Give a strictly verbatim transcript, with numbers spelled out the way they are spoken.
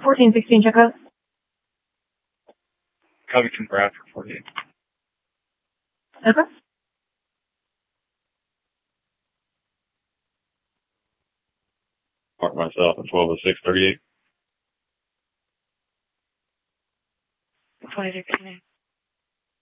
fourteen sixteen, check out. Covington Bradford forty-eight. Okay. Mark myself at twelve oh six thirty-eight. twenty-six,